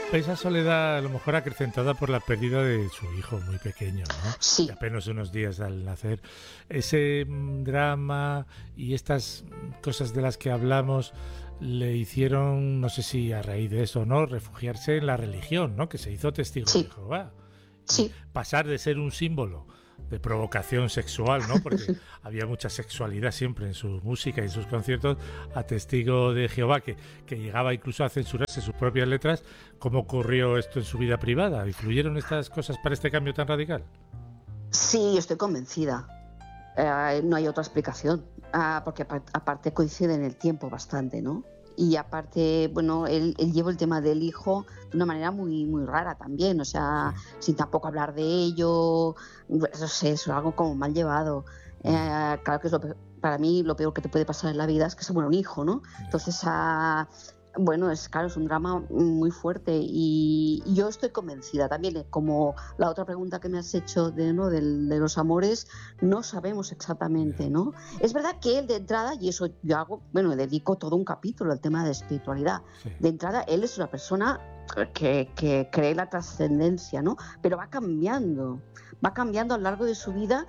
esa soledad a lo mejor acrecentada por la pérdida de su hijo muy pequeño, ¿no? De Sí, apenas unos días al nacer. Ese drama y estas cosas de las que hablamos le hicieron, no sé si a raíz de eso, ¿no? Refugiarse en la religión, ¿no? Que se hizo testigo de sí, Jehová. Y sí. pasar de ser un símbolo de provocación sexual, ¿no? Porque había mucha sexualidad siempre en su música y en sus conciertos, a testigo de Jehová, que llegaba incluso a censurarse sus propias letras. ¿Cómo ocurrió esto en su vida privada? ¿Influyeron estas cosas para este cambio tan radical? Sí, estoy convencida. No hay otra explicación, porque aparte coincide en el tiempo bastante, ¿no? Y aparte, bueno, él lleva el tema del hijo de una manera muy, muy rara también, o Sí, sea, sin tampoco hablar de ello, no sé, es algo como mal llevado. ya, Claro que para mí lo peor que te puede pasar en la vida es que se muera un hijo, ¿no? ya. Entonces, bueno, claro, es un drama muy fuerte y yo estoy convencida también, como la otra pregunta que me has hecho ¿no? de los amores, no sabemos exactamente, Ya. ¿no? Es verdad que él de entrada, y eso yo hago, bueno, dedico todo un capítulo al tema de espiritualidad, Sí, de entrada él es una persona que cree la trascendencia, ¿no? Pero va cambiando a lo largo de su vida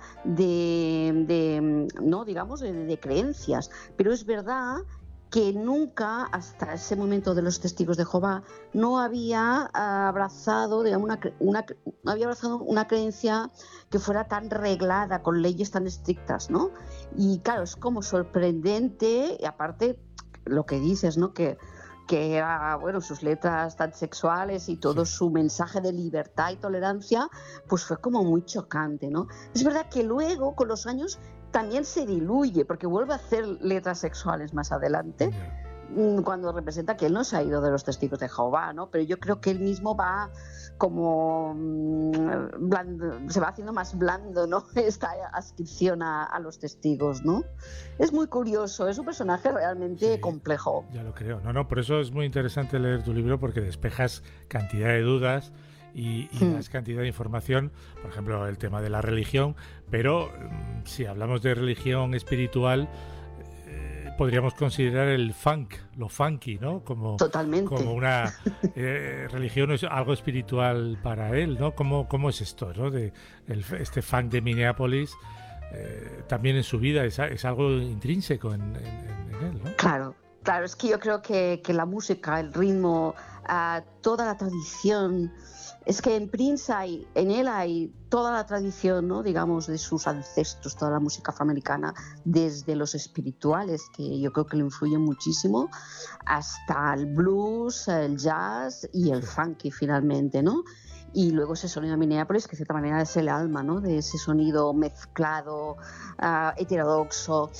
no, digamos, de creencias, pero es verdad que nunca, hasta ese momento de los testigos de Jehová, no había abrazado, digamos, no había abrazado una creencia que fuera tan reglada, con leyes tan estrictas, ¿no? Y claro, es como sorprendente, y aparte lo que dices, ¿no? Que era, bueno, sus letras tan sexuales y todo sí. su mensaje de libertad y tolerancia, pues fue como muy chocante, ¿no? Es verdad que luego, con los años, también se diluye, porque vuelve a hacer letras sexuales más adelante, Ya. cuando representa que él no se ha ido de los testigos de Jehová, ¿no? Pero yo creo que él mismo va como se va haciendo más blando, ¿no? Esta adscripción a los testigos, ¿no? Es muy curioso, es un personaje realmente Sí, complejo. ya lo creo. No, no, por eso es muy interesante leer tu libro porque despejas cantidad de dudas y Hmm. das cantidad de información, por ejemplo, el tema de la religión, pero si hablamos de religión espiritual, podríamos considerar el funk, lo funky, ¿no? Como Totalmente. una religión es algo espiritual para él, ¿no? ¿Cómo es esto, ¿no? Este funk de Minneapolis, también en su vida es algo intrínseco en él, ¿no? Claro, claro, es que yo creo que la música, el ritmo, toda la tradición, es que en Prince en él hay toda la tradición, ¿no? Digamos, de sus ancestros, toda la música afroamericana, desde los espirituales, que yo creo que le influyen muchísimo, hasta el blues, el jazz y el Sí, funky finalmente, ¿no? Y luego ese sonido de Minneapolis, que de cierta manera es el alma, ¿no? De ese sonido mezclado, heterodoxo.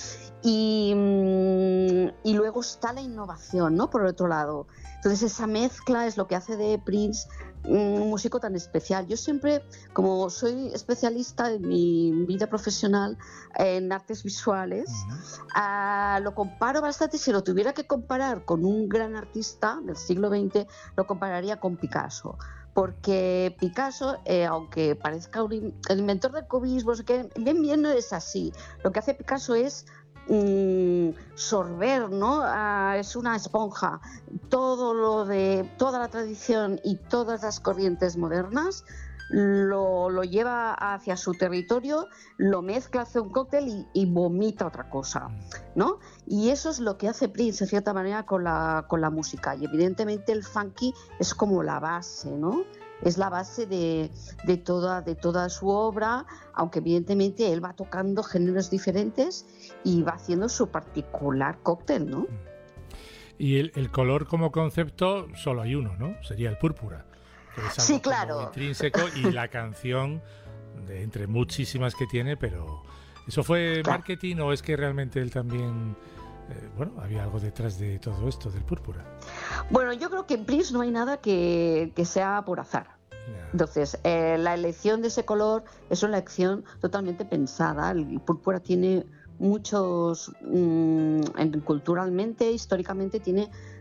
Y luego está la innovación, ¿no? Por el otro lado. Entonces esa mezcla es lo que hace de Prince un músico tan especial. Yo siempre, como soy especialista en mi vida profesional en artes visuales, ujú, lo comparo bastante. Si lo tuviera que comparar con un gran artista del siglo XX, lo compararía con Picasso. Porque Picasso, aunque parezca el inventor del cubismo, bien no es así. Lo que hace Picasso es sorber, ¿no? Es una esponja. Todo lo de toda la tradición y todas las corrientes modernas lo lleva hacia su territorio, lo mezcla, hace un cóctel y vomita otra cosa, mm, ¿no? Y eso es lo que hace Prince, de cierta manera, con la música. Y evidentemente el funky es como la base, ¿no? Es la base de toda su obra, aunque evidentemente él va tocando géneros diferentes y va haciendo su particular cóctel, ¿no? mm. Y el color como concepto solo hay uno, ¿no? Sería el púrpura, que es Sí, algo como claro. intrínseco y la canción de entre muchísimas que tiene, pero ¿eso fue Claro. marketing o es que realmente él también, bueno, había algo detrás de todo esto del púrpura? Bueno, yo creo que en Prince no hay nada que sea por azar. Ya, Entonces, la elección de ese color es una elección totalmente pensada. El púrpura tiene culturalmente, históricamente, tiene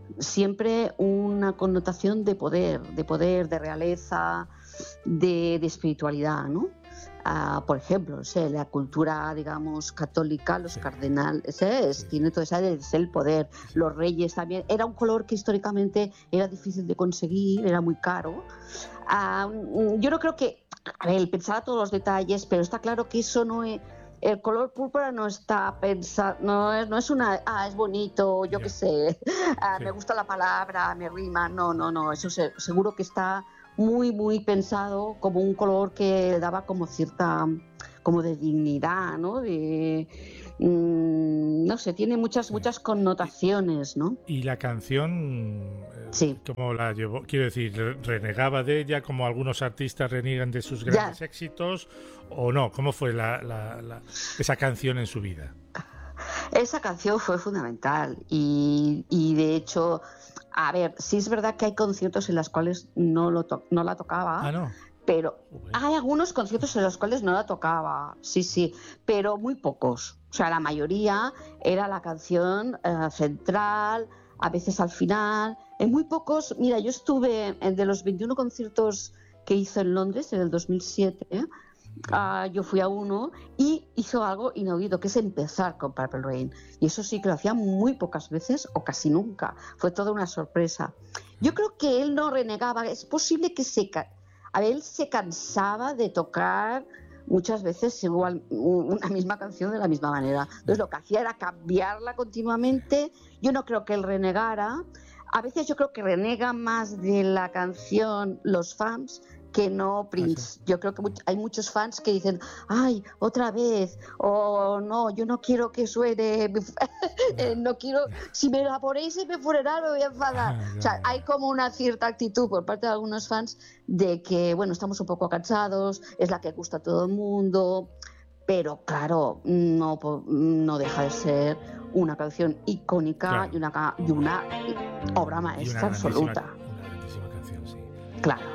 siempre una connotación de poder, de realeza, de espiritualidad, ¿no? Por ejemplo, la cultura, digamos, católica, los cardenales, tiene todo eso, es el poder. Los reyes también. Era un color que históricamente era difícil de conseguir, era muy caro. Yo no creo que, a ver, pensaba todos los detalles, pero está claro que eso no es. El color púrpura no está pensado, no es una, es bonito, yo qué sé, me gusta la palabra, me rima, no, eso seguro que está muy, muy pensado como un color que daba como cierta, como de dignidad, ¿no? No sé, tiene muchas connotaciones, ¿no? Y la canción, sí. ¿cómo la llevó? Quiero decir, ¿renegaba de ella como algunos artistas reniegan de sus grandes éxitos o no? ¿Cómo fue esa canción en su vida? Esa canción fue fundamental y de hecho, a ver, sí es verdad que hay conciertos en los cuales no la tocaba. Ah, ¿no? Pero hay algunos conciertos en los cuales no la tocaba, sí, pero muy pocos. O sea, la mayoría era la canción central, a veces al final. En muy pocos, mira, yo estuve de los 21 conciertos que hizo en Londres en el 2007, yo fui a uno y hizo algo inaudito, que es empezar con Purple Rain. Y eso sí que lo hacía muy pocas veces o casi nunca. Fue toda una sorpresa. Yo creo que él no renegaba. Es posible que él se cansaba de tocar muchas veces igual una misma canción de la misma manera. Entonces lo que hacía era cambiarla continuamente. Yo no creo que él renegara. A veces yo creo que renega más de la canción los fans que no Prince. Yo creo que hay muchos fans que dicen, ay, otra vez, o no, yo no quiero que suene, no quiero, si me la ponéis en mi funeral me voy a enfadar. O sea, hay como una cierta actitud por parte de algunos fans de que, bueno, estamos un poco cansados, es la que gusta a todo el mundo, pero claro, no deja de ser una canción icónica y una obra maestra absoluta. Una grandísima canción, sí. Claro.